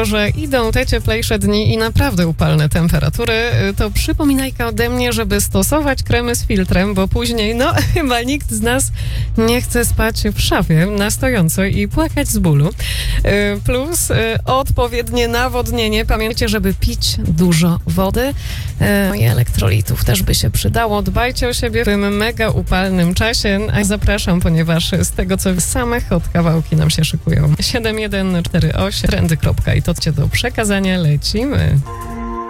że idą te cieplejsze dni i naprawdę upalne temperatury, to przypominajka ode mnie, żeby stosować kremy z filtrem, bo później, chyba nikt z nas nie chce spać w szafie na stojąco i płakać z bólu. Plus odpowiednie nawodnienie. Pamiętajcie, żeby pić dużo wody i elektrolitów też by się przydało. Dbajcie o siebie w tym mega upalnym czasie. A zapraszam, ponieważ z tego, co same hot kawałki nam się szykują. 7148 trendy. I to cię do przekazania lecimy.